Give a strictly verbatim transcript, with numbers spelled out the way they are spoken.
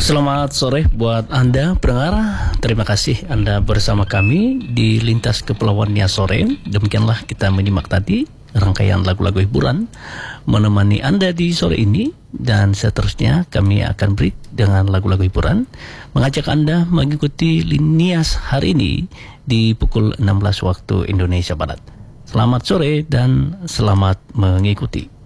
Selamat sore buat Anda pendengar. Terima kasih Anda bersama kami di Lintas Kepulauan Nia Sore. Demikianlah kita menyimak tadi rangkaian lagu-lagu hiburan menemani Anda di sore ini, dan seterusnya kami akan break dengan lagu-lagu hiburan mengajak Anda mengikuti Nias hari ini di pukul enam belas waktu Indonesia Barat. Selamat sore dan selamat mengikuti.